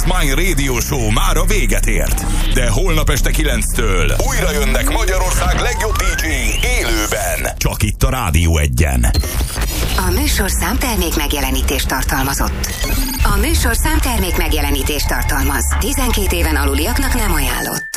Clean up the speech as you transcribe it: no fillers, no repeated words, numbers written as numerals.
Mine Radio Show már a véget ért. De holnap este 9-től újra jönnek Magyarország legjobb DJ-i élőben. Csak itt a Rádió Egyen. A műsor számtermék megjelenítést tartalmazott. A műsor számtermék megjelenítést tartalmaz. 12 éven aluliaknak nem ajánlott.